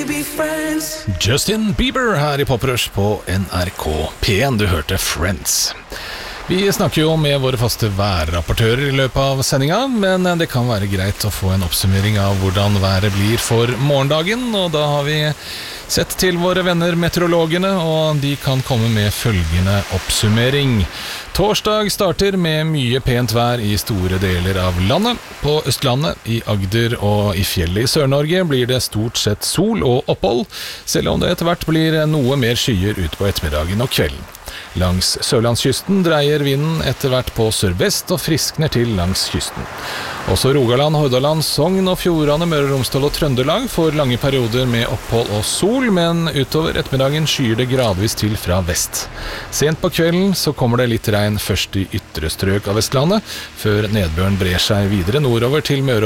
Justin Bieber her i Poprush på NRK P1. Du hørte Friends. Vi snakker jo med våre faste værrapportører i løpet av sendinga, men det kan være greit å få en oppsummering av hvordan været blir for morgendagen, og da har vi sett til våre venner meteorologene, og de kan komme med følgende oppsummering. Torsdag starter med mye pent vær i store deler av landet. På Østlandet, i Agder og i fjellet i Sør-Norge blir det stort sett sol og opphold, selv om det etter hvert blir noe mer skyer ut på ettermiddagen og kvelden. Langs Sørlandskysten dreier vinden etter hvert på sørvest og friskner til langs kysten. Også Rogaland, Hordaland, Sogn og Fjordane, Møre og Romsdal og Trøndelag får lange perioder med opphold og sol, men utover ettermiddagen skyer det gradvis til fra vest. Sent på kvelden så kommer det litt regn først i ytre strøk av Vestlandet, før nedbøren brer seg videre nordover til Møre